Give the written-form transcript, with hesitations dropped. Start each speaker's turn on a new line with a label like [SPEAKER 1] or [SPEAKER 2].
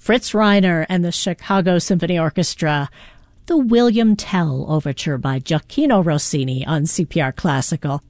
[SPEAKER 1] Fritz Reiner and the Chicago Symphony Orchestra, the William Tell Overture by Gioacchino Rossini on CPR Classical.